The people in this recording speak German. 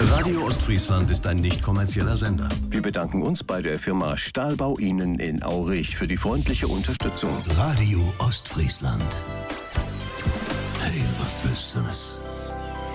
Radio Ostfriesland ist ein nicht kommerzieller Sender. Wir bedanken uns bei der Firma Stahlbau Ihnen in Aurich für die freundliche Unterstützung. Radio Ostfriesland. Hail of Business.